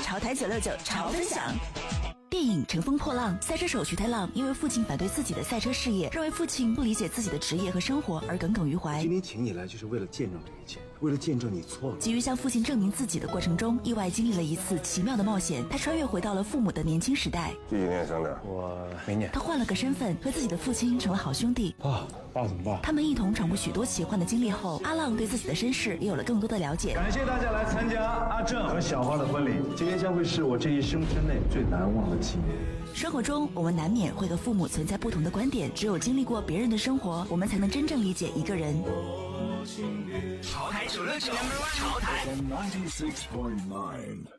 潮台969潮分享。电影《乘风破浪》，赛车手徐太浪因为父亲反对自己的赛车事业，认为父亲不理解自己的职业和生活而耿耿于怀。 今天请你来就是为了见证这一切，为了见证你错了。 急于向父亲证明自己的过程中，意外经历了一次奇妙的冒险。他穿越回到了父母的年轻时代。 几几年生的？ 我明年。 他换了个身份，和自己的父亲成了好兄弟。 爸怎么办？ 他们一同闯过许多奇幻的经历后，阿浪对自己的身世也有了更多的了解。 感谢大家来参加阿正和小花的婚礼，今天将会是我这一生之内最难忘的纪念。 生活中，我们难免会和父母存在不同的观点，只有经历过别人的生活，我们才能真正理解一个人。 潮台969，潮台96.9